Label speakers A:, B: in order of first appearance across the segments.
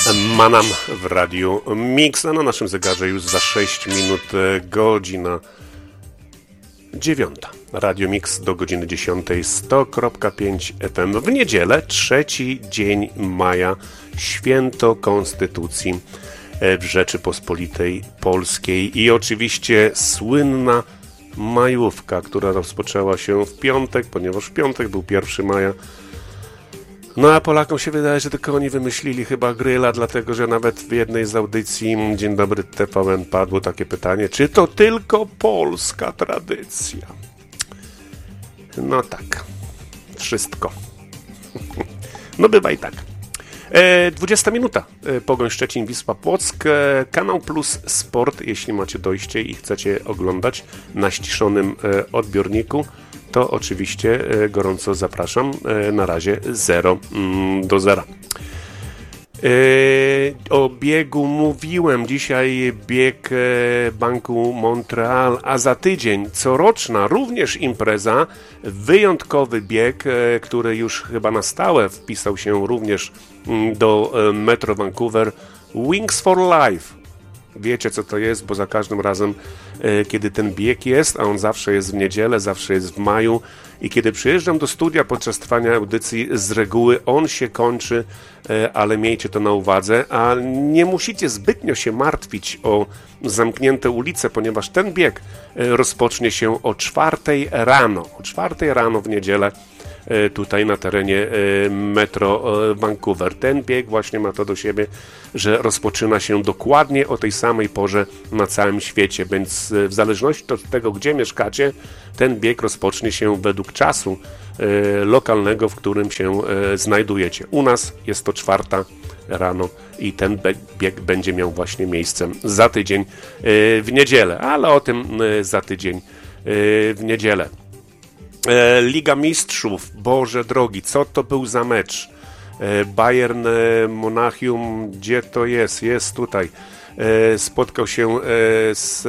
A: Manam w Radiu Mix, a na naszym zegarze już za 6 minut godzina 9. Radio Mix do godziny 10, 100.5 FM. W niedzielę, 3 dzień maja, święto Konstytucji w Rzeczypospolitej Polskiej i oczywiście słynna majówka, która rozpoczęła się w piątek, ponieważ w piątek był 1 maja. No a Polakom się wydaje, że tylko oni wymyślili chyba gryla, dlatego że nawet w jednej z audycji Dzień Dobry TVN padło takie pytanie, czy to tylko polska tradycja? No tak, wszystko. No bywa i tak. 20 minuta. Pogoń Szczecin, Wisła Płock. Kanał Plus Sport, jeśli macie dojście i chcecie oglądać na ściszonym odbiorniku, to oczywiście gorąco zapraszam. Na razie 0-0. O biegu mówiłem. Dzisiaj bieg Banku Montreal, a za tydzień coroczna również impreza, wyjątkowy bieg, który już chyba na stałe wpisał się również do Metro Vancouver. Wings for Life. Wiecie, co to jest, bo za każdym razem, kiedy ten bieg jest, a on zawsze jest w niedzielę, zawsze jest w maju i kiedy przyjeżdżam do studia podczas trwania audycji, z reguły on się kończy, ale miejcie to na uwadze, a nie musicie zbytnio się martwić o zamknięte ulice, ponieważ ten bieg rozpocznie się o 4 rano. O 4 rano w niedzielę tutaj na terenie Metro Vancouver. Ten bieg właśnie ma to do siebie, że rozpoczyna się dokładnie o tej samej porze na całym świecie, więc w zależności od tego, gdzie mieszkacie, ten bieg rozpocznie się według czasu lokalnego, w którym się znajdujecie. U nas jest to 4 rano i ten bieg będzie miał właśnie miejsce za tydzień w niedzielę, ale o tym za tydzień w niedzielę. Liga Mistrzów, Boże drogi, co to był za mecz? Bayern Monachium, gdzie to jest? Jest tutaj. Spotkał się z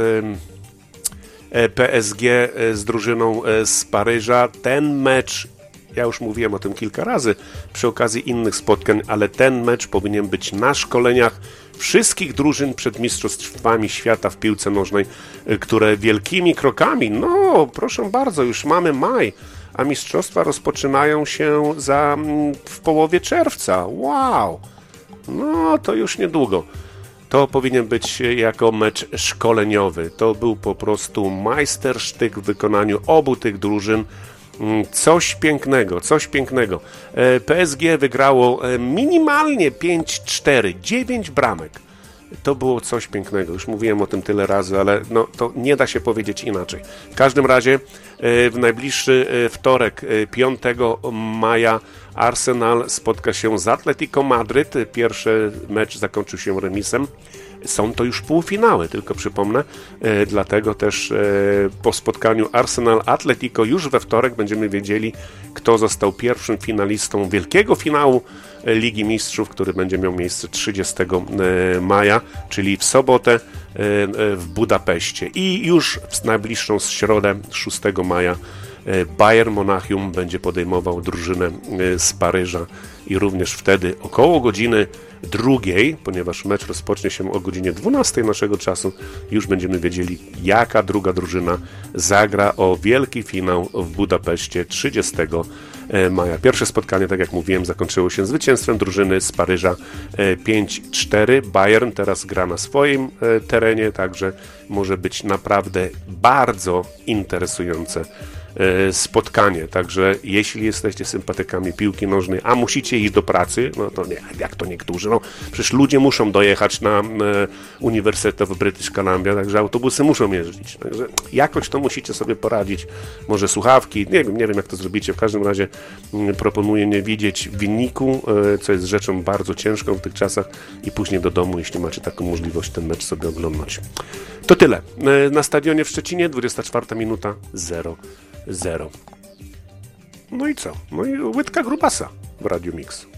A: PSG, z drużyną z Paryża. Ten mecz, ja już mówiłem o tym kilka razy przy okazji innych spotkań, ale ten mecz powinien być na szkoleniach wszystkich drużyn przed Mistrzostwami Świata w piłce nożnej, które wielkimi krokami, no proszę bardzo, już mamy maj, a mistrzostwa rozpoczynają się w połowie czerwca. Wow! No to już niedługo. To powinien być jako mecz szkoleniowy. To był po prostu majstersztyk w wykonaniu obu tych drużyn. Coś pięknego, coś pięknego. PSG wygrało minimalnie 5-4, 9 bramek. To było coś pięknego. Już mówiłem o tym tyle razy, ale no, to nie da się powiedzieć inaczej. W każdym razie w najbliższy wtorek, 5 maja, Arsenal spotka się z Atletico Madryt. Pierwszy mecz zakończył się remisem. Są to już półfinały, tylko przypomnę, dlatego też po spotkaniu Arsenal-Atletico już we wtorek będziemy wiedzieli, kto został pierwszym finalistą wielkiego finału Ligi Mistrzów, który będzie miał miejsce 30 maja, czyli w sobotę w Budapeszcie. I już w najbliższą środę, 6 maja, Bayern Monachium będzie podejmował drużynę z Paryża i również wtedy około godziny 2, ponieważ mecz rozpocznie się o godzinie 12 naszego czasu, już będziemy wiedzieli, jaka druga drużyna zagra o wielki finał w Budapeszcie 30 maja. Pierwsze spotkanie, tak jak mówiłem, zakończyło się zwycięstwem drużyny z Paryża 5-4. Bayern teraz gra na swoim terenie, także może być naprawdę bardzo interesujące spotkanie, także jeśli jesteście sympatykami piłki nożnej, a musicie iść do pracy, no to nie, jak to niektórzy, no przecież ludzie muszą dojechać na Uniwersytet w British Columbia, także autobusy muszą jeździć, także jakoś to musicie sobie poradzić, może słuchawki, nie wiem jak to zrobicie, w każdym razie proponuję nie widzieć wyniku, co jest rzeczą bardzo ciężką w tych czasach i później do domu, jeśli macie taką możliwość, ten mecz sobie oglądać. To tyle. Na stadionie w Szczecinie 24 minuta 0-0. No i co? No i łydka grubasa w Radiu Mix.